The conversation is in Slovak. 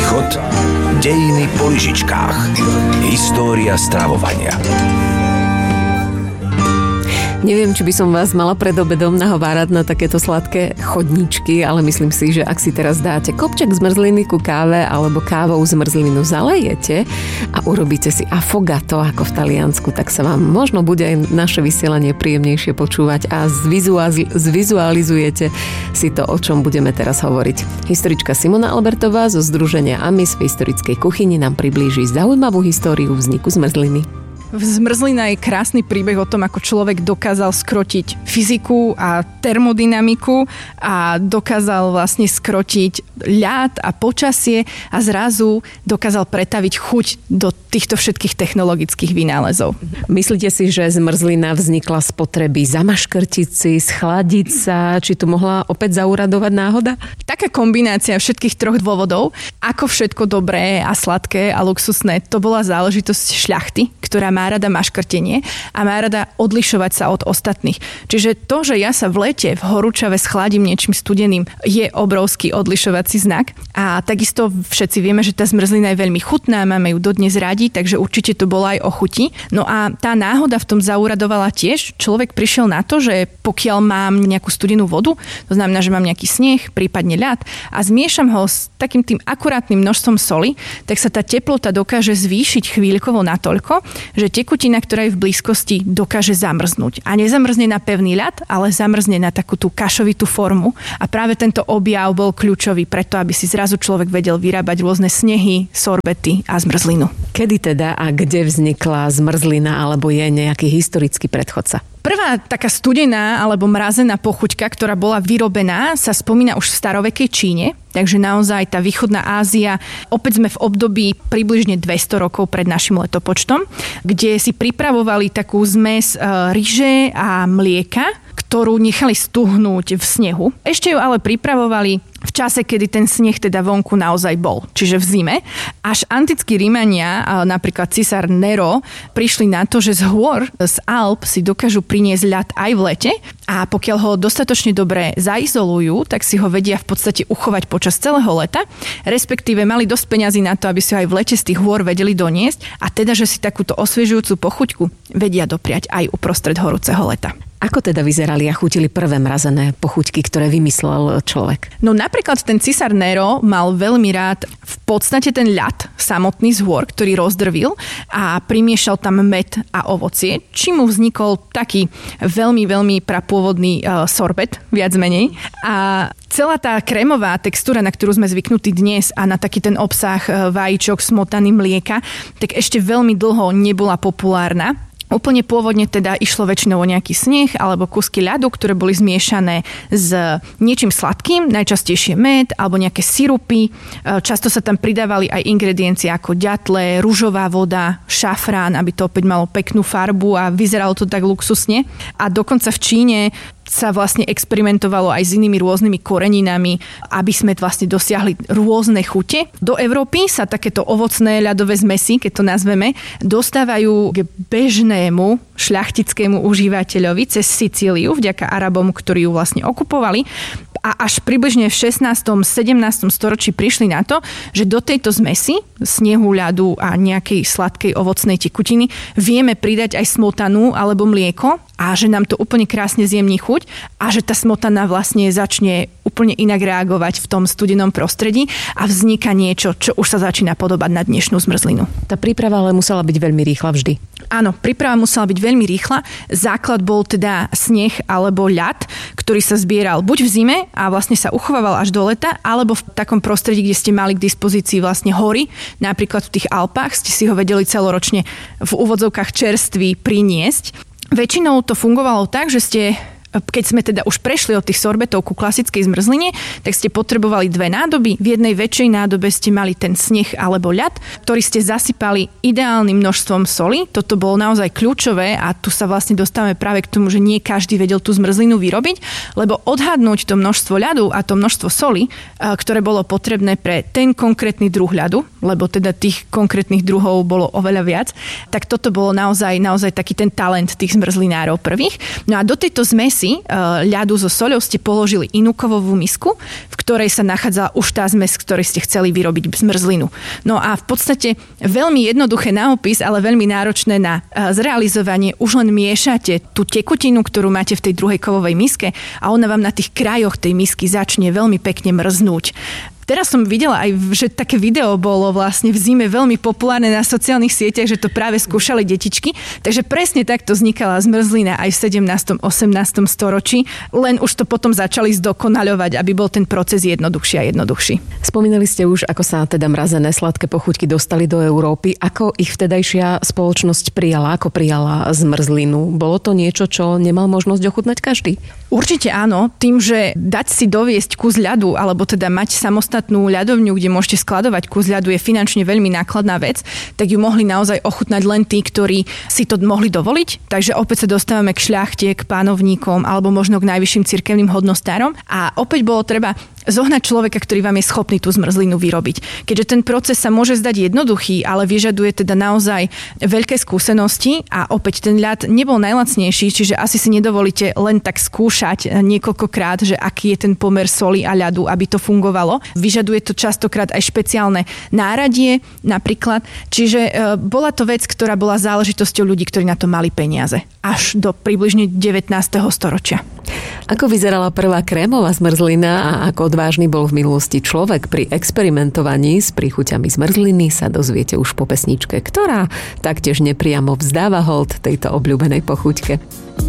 Východ, dejiny po lyžičkách. História stravovania. Neviem, či by som vás mala pred obedom nahovárať na takéto sladké chodničky, ale myslím si, že ak si teraz dáte kopček zmrzliny ku káve alebo kávou zmrzlinu zalejete a urobíte si affogato ako v Taliansku, tak sa vám možno bude aj naše vysielanie príjemnejšie počúvať a zvizualizujete si to, o čom budeme teraz hovoriť. Historička Simona Albertová zo Združenia AMIS v historickej kuchyni nám priblíži zaujímavú históriu vzniku zmrzliny. Zmrzlina je krásny príbeh o tom, ako človek dokázal skrotiť fyziku a termodynamiku a dokázal vlastne skrotiť ľad a počasie a zrazu dokázal pretaviť chuť do týchto všetkých technologických vynálezov. Myslíte si, že zmrzlina vznikla z potreby zamaškrtiť si, schladiť sa, či tu mohla opäť zauradovať náhoda? Taká kombinácia všetkých troch dôvodov, ako všetko dobré a sladké a luxusné, to bola záležitosť šľachty, ktorá má rada maškrtenie a má rada odlišovať sa od ostatných. Čiže to, že ja sa v lete v horúčave schladím niečím studeným, je obrovský odlišovací znak. A takisto všetci vieme, že tá zmrzlina je veľmi chutná, máme ju dodnes radi, takže určite to bolo aj o chuti. No a tá náhoda v tom zauradovala tiež. Človek prišiel na to, že pokiaľ mám nejakú studenú vodu, to znamená, že mám nejaký sneh, prípadne ľad a zmiešam ho s takým tým akurátnym množstvom soli, tak sa tá teplota dokáže zvýšiť chvíľkovo natoľko, že tekutina, ktorá je v blízkosti, dokáže zamrznúť. A nezamrzne na pevný ľad, ale zamrzne na takú tú kašovitú formu. A práve tento objav bol kľúčový preto, aby si zrazu človek vedel vyrábať rôzne snehy, sorbety a zmrzlinu. Kedy teda a kde vznikla zmrzlina alebo je nejaký historický predchodca? Prvá taká studená alebo mrazená pochuťka, ktorá bola vyrobená, sa spomína už v starovekej Číne, takže naozaj tá východná Ázia, opäť sme v období približne 200 rokov pred našim letopočtom, kde si pripravovali takú zmes ryže a mlieka, ktorú nechali stuhnúť v snehu. Ešte ju ale pripravovali v čase, kedy ten sneh teda vonku naozaj bol, čiže v zime. Až antickí Rímania, napríklad cisár Nero, prišli na to, že z hôr, z Alp si dokážu priniesť ľad aj v lete a pokiaľ ho dostatočne dobre zaizolujú, tak si ho vedia v podstate uchovať počas celého leta, respektíve mali dosť peňazí na to, aby si ho aj v lete z tých hôr vedeli doniesť a teda, že si takúto osviežujúcu pochuťku vedia dopriať aj uprostred horúceho leta. Ako teda vyzerali a chutili prvé mrazené pochuťky, ktoré vymyslel človek? No napríklad ten cisár Nero mal veľmi rád v podstate ten ľad samotný z hôr, ktorý rozdrvil a primiešal tam med a ovocie, čím mu vznikol taký veľmi, veľmi prapôvodný sorbet, viac menej. A celá tá krémová textúra, na ktorú sme zvyknutí dnes a na taký ten obsah vajíčok, smotany, mlieka, tak ešte veľmi dlho nebola populárna. Úplne pôvodne teda išlo väčšinou o nejaký sneh alebo kusky ľadu, ktoré boli zmiešané s niečím sladkým, najčastejšie med alebo nejaké sirupy. Často sa tam pridávali aj ingrediencie ako ďatle, ružová voda, šafrán, aby to opäť malo peknú farbu a vyzeralo to tak luxusne. A dokonca v Číne sa vlastne experimentovalo aj s inými rôznymi koreninami, aby sme vlastne dosiahli rôzne chute. Do Európy sa takéto ovocné ľadové zmesy, keď to nazveme, dostávajú k bežnému šľachtickému užívateľovi cez Sicíliu, vďaka Arabom, ktorí ju vlastne okupovali. A až približne v 16. 17. storočí prišli na to, že do tejto zmesi, snehu, ľadu a nejakej sladkej ovocnej tekutiny vieme pridať aj smotanu alebo mlieko a že nám to úplne krásne zjemní chuť a že tá smotana vlastne začne úplne inak reagovať v tom studenom prostredí a vzniká niečo, čo už sa začína podobať na dnešnú zmrzlinu. Tá príprava ale musela byť veľmi rýchla vždy. Áno, príprava musela byť veľmi rýchla. Základ bol teda sneh alebo ľad, ktorý sa zbieral buď v zime a vlastne sa uchovával až do leta, alebo v takom prostredí, kde ste mali k dispozícii vlastne hory, napríklad v tých Alpách, ste si ho vedeli celoročne v úvodzovkách čerstvý priniesť. Väčšinou to fungovalo tak, že ste, keď sme teda už prešli od tých sorbetov ku klasickej zmrzline, tak ste potrebovali dve nádoby. V jednej väčšej nádobe ste mali ten sneh alebo ľad, ktorý ste zasypali ideálnym množstvom soli. Toto bolo naozaj kľúčové a tu sa vlastne dostávame práve k tomu, že nie každý vedel tú zmrzlinu vyrobiť, lebo odhadnúť to množstvo ľadu a to množstvo soli, ktoré bolo potrebné pre ten konkrétny druh ľadu, lebo teda tých konkrétnych druhov bolo oveľa viac, tak toto bolo naozaj taký ten talent tých zmrzlinárov prvých. No a do tejto zmesi zmesi ľadu so soľou ste položili inú kovovú misku, v ktorej sa nachádzala už tá zmes, ktorej ste chceli vyrobiť zmrzlinu. No a v podstate veľmi jednoduché na opis, ale veľmi náročné na zrealizovanie. Už len miešate tú tekutinu, ktorú máte v tej druhej kovovej miske a ona vám na tých krajoch tej misky začne veľmi pekne mrznúť. Teraz som videla aj, že také video bolo vlastne v zime veľmi populárne na sociálnych sieťach, že to práve skúšali detičky. Takže presne takto vznikala zmrzlina aj v 17. 18. storočí, len už to potom začali zdokonaľovať, aby bol ten proces jednoduchší a jednoduchší. Spomínali ste už, ako sa teda mrazené sladké pochuťky dostali do Európy. Ako ich vtedajšia spoločnosť prijala? Ako prijala zmrzlinu? Bolo to niečo, čo nemal možnosť ochutnať každý? Určite áno. Tým, že dať si doviesť kus ľadu, alebo teda mať samostatnú ľadovňu, kde môžete skladovať kus ľadu, je finančne veľmi nákladná vec, tak ju mohli naozaj ochutnať len tí, ktorí si to mohli dovoliť. Takže opäť sa dostávame k šľachte, k pánovníkom alebo možno k najvyšším cirkevným hodnostárom. A opäť bolo treba zohnať človeka, ktorý vám je schopný tú zmrzlinu vyrobiť. Keďže ten proces sa môže zdať jednoduchý, ale vyžaduje teda naozaj veľké skúsenosti a opäť ten ľad nebol najlacnejší, čiže asi si nedovolíte len tak skúšať niekoľkokrát, že aký je ten pomer soli a ľadu, aby to fungovalo. Vyžaduje to častokrát aj špeciálne náradie napríklad. Čiže bola to vec, ktorá bola záležitosťou ľudí, ktorí na to mali peniaze. Až do približne 19. storočia. Ako vyzerala prvá krémová zmrzlina a ako odvážny bol v minulosti človek pri experimentovaní s príchuťami zmrzliny, sa dozviete už po pesničke, ktorá taktiež nepriamo vzdáva hold tejto obľúbenej pochuťke.